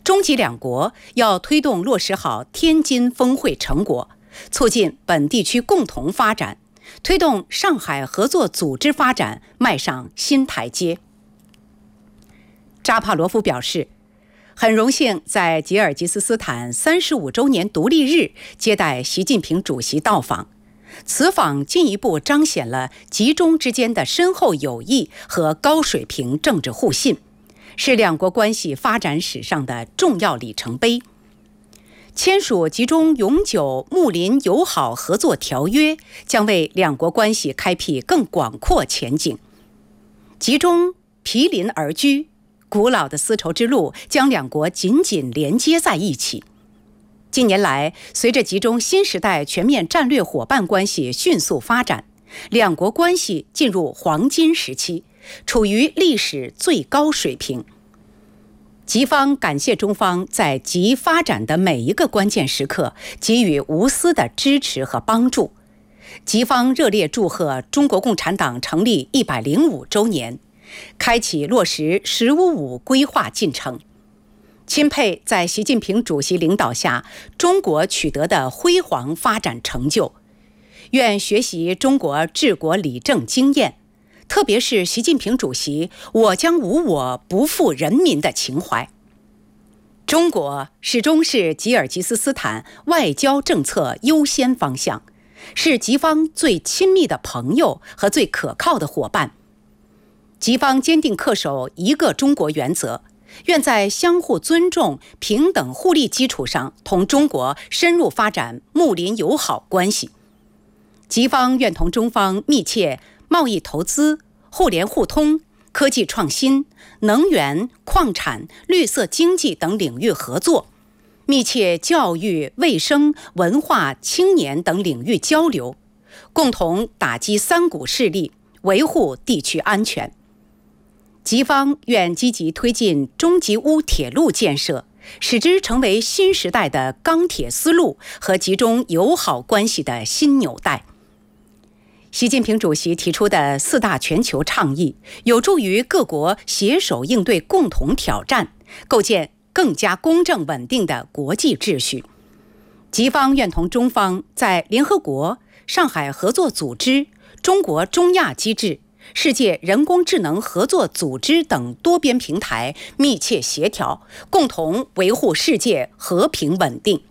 中吉两国要推动落实好天津峰会成果，促进本地区共同发展，推动上海合作组织发展迈上新台阶。扎帕罗夫表示，很荣幸在吉尔吉斯斯坦35周年独立日接待习近平主席到访，此访进一步彰显了吉中之间的深厚友谊和高水平政治互信，是两国关系发展史上的重要里程碑。签署吉中永久睦邻友好合作条约，将为两国关系开辟更广阔前景。吉中毗邻而居，古老的丝绸之路将两国紧紧连接在一起。近年来，随着吉中新时代全面战略伙伴关系迅速发展，两国关系进入黄金时期，处于历史最高水平。吉方感谢中方在吉发展的每一个关键时刻给予无私的支持和帮助。吉方热烈祝贺中国共产党成立105周年，开启落实“十五五”规划进程，钦佩在习近平主席领导下中国取得的辉煌发展成就，愿学习中国治国理政经验，特别是习近平主席“我将无我，不负人民”的情怀。中国始终是吉尔吉斯斯坦外交政策优先方向，是吉方最亲密的朋友和最可靠的伙伴。吉方坚定恪守一个中国原则，愿在相互尊重、平等互利基础上，同中国深入发展睦邻友好关系。吉方愿同中方密切贸易投资、互联互通、科技创新、能源、矿产、绿色经济等领域合作，密切教育、卫生、文化、青年等领域交流，共同打击三股势力，维护地区安全。吉方愿积极推进中吉乌铁路建设，使之成为新时代的钢铁丝路和吉中友好关系的新纽带。习近平主席提出的4大全球倡议，有助于各国携手应对共同挑战，构建更加公正稳定的国际秩序。吉方愿同中方在联合国、上海合作组织、中国中亚机制、世界人工智能合作组织等多边平台密切协调，共同维护世界和平稳定。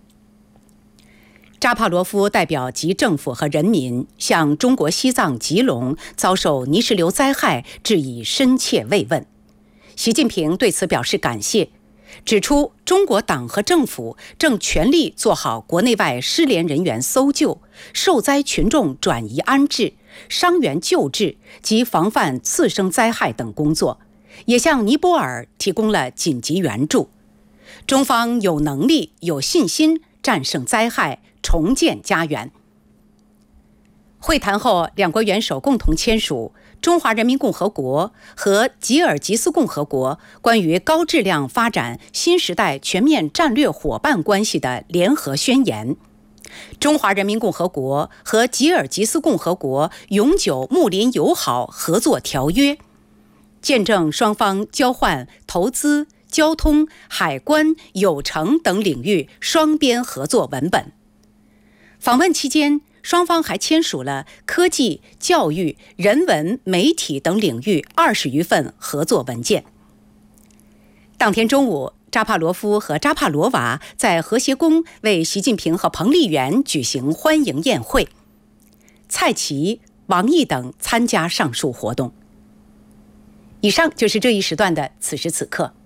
扎帕罗夫代表吉政府和人民向中国西藏吉隆遭受泥石流灾害致以深切慰问。习近平对此表示感谢，指出中国党和政府正全力做好国内外失联人员搜救、受灾群众转移安置、伤员救治及防范次生灾害等工作，也向尼泊尔提供了紧急援助。中方有能力、有信心战胜灾害，重建家园。会谈后，两国元首共同签署中华人民共和国和吉尔吉斯共和国关于高质量发展新时代全面战略伙伴关系的联合宣言，中华人民共和国和吉尔吉斯共和国永久睦邻友好合作条约，见证双方交换投资、交通、海关、有成等领域双边合作文本。访问期间，双方还签署了科技、教育、人文、媒体等领域20余份合作文件。当天中午，扎帕罗夫和扎帕罗娃在和谐宫为习近平和彭丽媛举行欢迎宴会，蔡奇、王毅等参加上述活动。以上就是这一时段的此时此刻。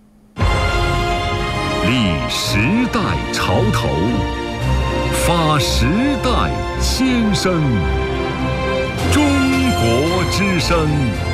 立时代潮头，发时代先声，中国之声。